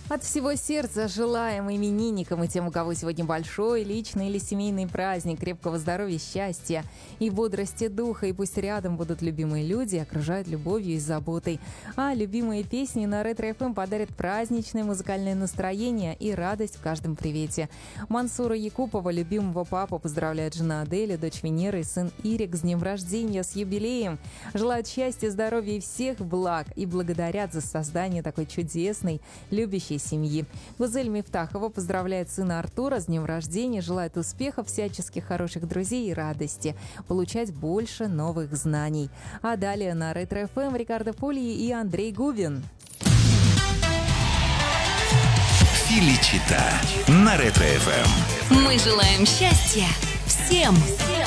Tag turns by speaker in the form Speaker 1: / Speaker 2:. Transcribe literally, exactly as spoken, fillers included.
Speaker 1: От всего сердца желаем именинникам и тем, у кого сегодня большой личный или семейный праздник, крепкого здоровья, счастья и бодрости духа. И пусть рядом будут любимые люди, окружают любовью и заботой. А любимые песни на Ретро эф эм подарят праздничное музыкальное настроение и радость в каждом привете. Мансура Якупова, любимого папу, поздравляет жена Аделя, дочь Венера и сын Ирик с днем рождения, с юбилеем. Желают счастья, здоровья и всех благ и благодарят за создание такой чудесной, любящей семьи. Гузель Мифтахова поздравляет сына Артура с днем рождения, желает успехов, всяческих хороших друзей и радости, получать больше новых знаний. А далее на Ретро эф эм Рикардо Поли и Андрей Губин.
Speaker 2: Филичита на Ретро эф эм.
Speaker 3: Мы желаем счастья всем!